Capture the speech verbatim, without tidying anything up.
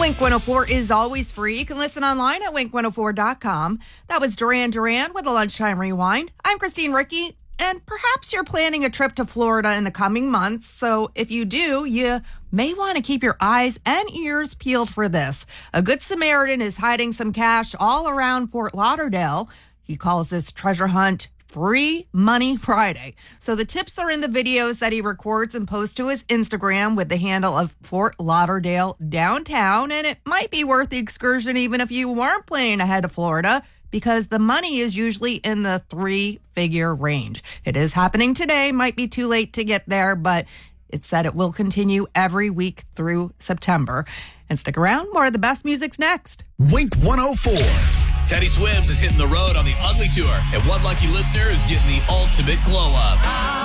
Wink one oh four is always free. You can listen online at wink one oh four dot com. That was Duran Duran with a Lunchtime Rewind. I'm Christine Ricky, and perhaps you're planning a trip to Florida in the coming months. So if you do, you may want to keep your eyes and ears peeled for this. A Good Samaritan is hiding some cash all around Fort Lauderdale. He calls this treasure hunt Free Money Friday. So the tips are in the videos that he records and posts to his Instagram with the handle of Fort Lauderdale Downtown. And it might be worth the excursion even if you weren't planning ahead to Florida, because the money is usually in the three-figure range. It is happening today. Might be too late to get there, but it said it will continue every week through September. And stick around. More of the best music's next. Wink one oh four. Teddy Swims is hitting the road on the Ugly Tour, and one lucky listener is getting the ultimate glow up.